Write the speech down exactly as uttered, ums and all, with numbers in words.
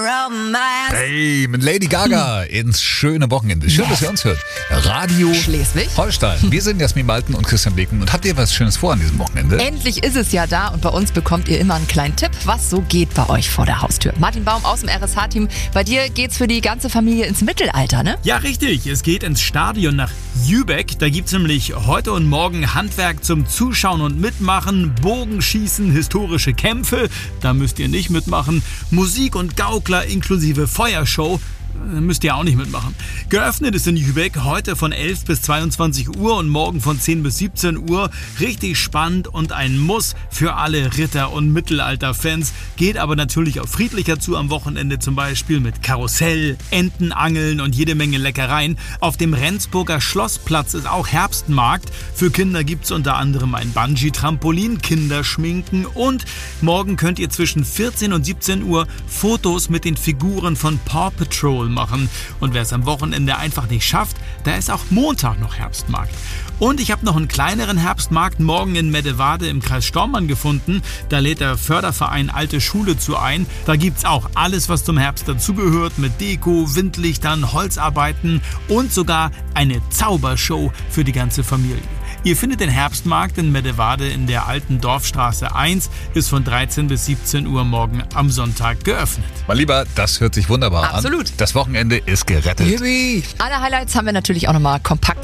Hey, mit Lady Gaga ins schöne Wochenende. Schön, dass ihr uns hört. Radio Schleswig-Holstein. Wir sind Jasmin Malten und Christian Becken. Und habt ihr was Schönes vor an diesem Wochenende? Endlich ist es ja da und bei uns bekommt ihr immer einen kleinen Tipp, was so geht bei euch vor der Haustür. Martin Baum aus dem R S H-Team. Bei dir geht's für die ganze Familie ins Mittelalter, ne? Ja, richtig. Es geht ins Stadion nach Jübeck. Da gibt's nämlich heute und morgen Handwerk zum Zuschauen und Mitmachen, Bogenschießen, historische Kämpfe. Da müsst ihr nicht mitmachen. Musik und Gaukler inklusive Feuershow. Müsst ihr auch nicht mitmachen. Geöffnet ist in Jübeck heute von elf bis zweiundzwanzig Uhr und morgen von zehn bis siebzehn Uhr. Richtig spannend und ein Muss für alle Ritter- und Mittelalter-Fans. Geht aber natürlich auch friedlicher zu am Wochenende, zum Beispiel mit Karussell, Entenangeln und jede Menge Leckereien. Auf dem Rendsburger Schlossplatz ist auch Herbstmarkt. Für Kinder gibt es unter anderem ein Bungee-Trampolin, Kinderschminken und morgen könnt ihr zwischen vierzehn und siebzehn Uhr Fotos mit den Figuren von Paw Patrol machen. Und wer es am Wochenende einfach nicht schafft, da ist auch Montag noch Herbstmarkt. Und ich habe noch einen kleineren Herbstmarkt morgen in Meddewade im Kreis Stormann gefunden. Da lädt der Förderverein Alte Schule zu ein. Da gibt's auch alles, was zum Herbst dazugehört, mit Deko, Windlichtern, Holzarbeiten und sogar eine Zaubershow für die ganze Familie. Ihr findet den Herbstmarkt in Meddewade in der alten Dorfstraße eins, ist von dreizehn bis siebzehn Uhr morgen am Sonntag geöffnet. Mein Lieber, das hört sich wunderbar Absolut. an. Das Wochenende ist gerettet. Alle Highlights haben wir natürlich auch nochmal kompakt